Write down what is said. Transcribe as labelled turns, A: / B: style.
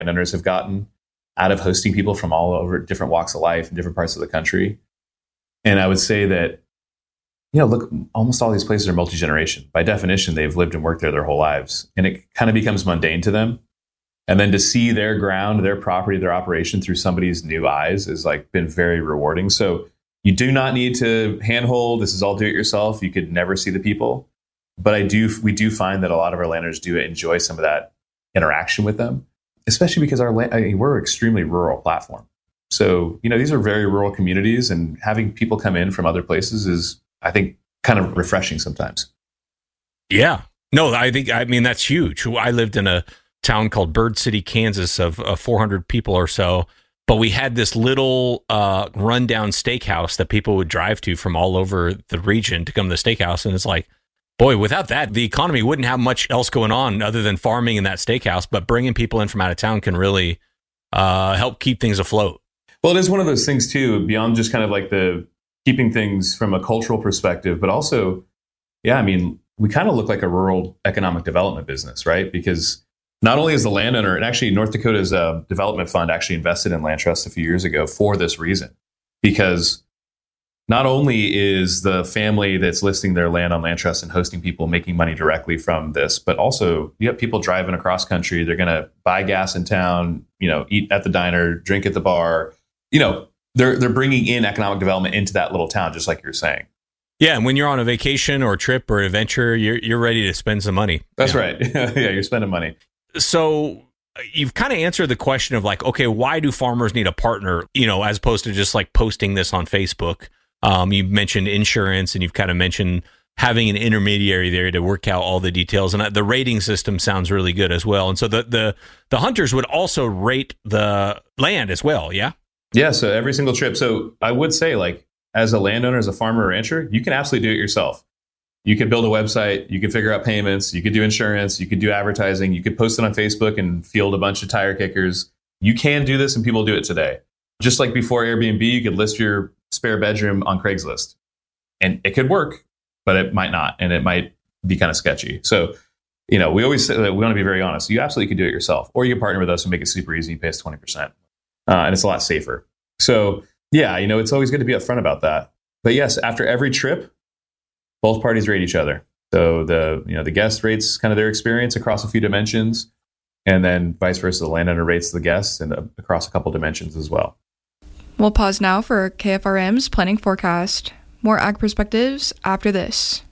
A: landowners have gotten out of hosting people from all over different walks of life in different parts of the country. And I would say that, look, almost all these places are multi-generation. By definition, they've lived and worked there their whole lives. And it kind of becomes mundane to them. And then to see their ground, their property, their operation through somebody's new eyes is been very rewarding. So you do not need to handhold. This is all do it yourself. You could never see the people. But we do find that a lot of our landowners do enjoy some of that interaction with them, especially because we're an extremely rural platform. So, these are very rural communities, and having people come in from other places is, I think, kind of refreshing sometimes.
B: Yeah. No, I mean, that's huge. I lived in a town called Bird City, Kansas of 400 people or so. But we had this little rundown steakhouse that people would drive to from all over the region to come to the steakhouse. And it's like, boy, without that, the economy wouldn't have much else going on other than farming in that steakhouse. But bringing people in from out of town can really help keep things afloat.
A: Well, it is one of those things, too, beyond just kind of the keeping things from a cultural perspective, but also, we kind of look like a rural economic development business, right? Because not only is the landowner, and actually North Dakota's development fund actually invested in Land Trust a few years ago for this reason, because not only is the family that's listing their land on Land Trust and hosting people making money directly from this, but also you have people driving across country. They're going to buy gas in town, eat at the diner, drink at the bar. They're bringing in economic development into that little town, just like you're saying.
B: Yeah, and when you're on a vacation or a trip or adventure, you're ready to spend some money.
A: That's right. Yeah, you're spending money.
B: So you've kind of answered the question of okay, why do farmers need a partner, as opposed to just posting this on Facebook? You mentioned insurance, and you've kind of mentioned having an intermediary there to work out all the details. And the rating system sounds really good as well. And so the hunters would also rate the land as well, yeah?
A: Yeah, so every single trip. So I would say, as a landowner, as a farmer or rancher, you can absolutely do it yourself. You could build a website, you could figure out payments, you could do insurance, you could do advertising, you could post it on Facebook and field a bunch of tire kickers. You can do this, and people do it today. Just like before Airbnb, you could list your spare bedroom on Craigslist. And it could work, but it might not, and it might be kind of sketchy. So, we always say that we want to be very honest. You absolutely could do it yourself, or you can partner with us and make it super easy. You pay us 20%. And it's a lot safer. So, yeah, it's always good to be upfront about that. But yes, after every trip, both parties rate each other. So the guest rates kind of their experience across a few dimensions, and then vice versa, the landowner rates the guests and across a couple dimensions as well.
C: We'll pause now for KFRM's planning forecast. More ag perspectives after this.